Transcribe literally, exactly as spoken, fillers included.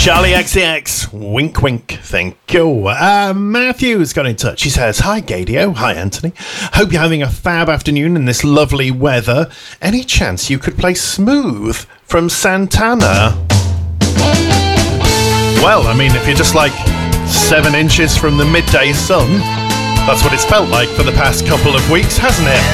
Charlie X C X, wink wink, thank you. Uh, Matthew's got in touch. He says, hi Gadio, hi Anthony. Hope you're having a fab afternoon in this lovely weather. Any chance you could play Smooth from Santana? Well, I mean, if you're just like seven inches from the midday sun, that's what it's felt like for the past couple of weeks, hasn't it?